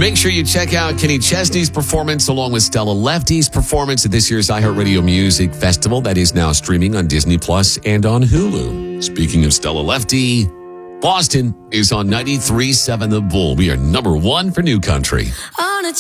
Make sure you check out Kenny Chesney's performance along with Stella Lefty's performance at this year's iHeartRadio Music Festival that is now streaming on Disney Plus and on Hulu. Speaking of Stella Lefty, Boston is on 93.7 The Bull. We are number one for New Country. On a